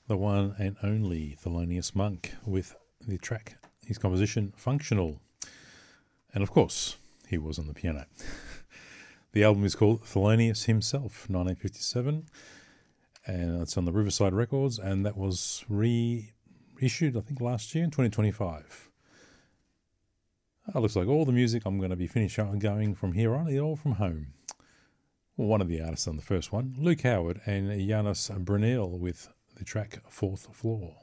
the one and only Thelonious Monk with the track, his composition, Functional. And of course, he was on the piano. The album is called Thelonious Himself, 1957, and it's on the Riverside Records, and that was reissued, I think, last year in 2025. It looks like all the music I'm going to be going from here on is all from home. Well, one of the artists on the first one, Luke Howard and Janis Brunel with the track Fourth Floor.